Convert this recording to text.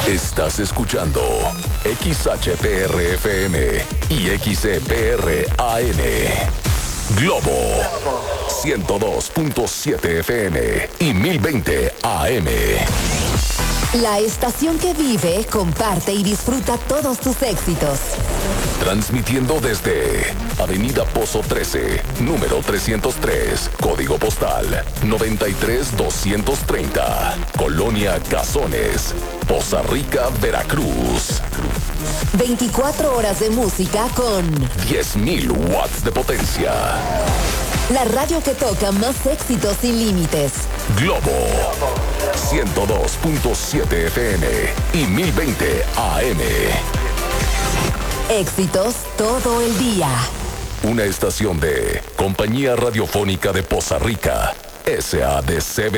Estás escuchando XHPR-FM y XEPR-AM. Globo 102.7 FM y 1020 AM. La estación que vive, comparte y disfruta todos tus éxitos. Transmitiendo desde Avenida Pozo 13, número 303, código postal 93230, Colonia Cazones, Poza Rica, Veracruz. 24 horas de música con 10.000 watts de potencia. La radio que toca más éxitos sin límites. Globo 102.7 FM y 1020 AM. Éxitos todo el día. Una estación de Compañía Radiofónica de Poza Rica, SADCB.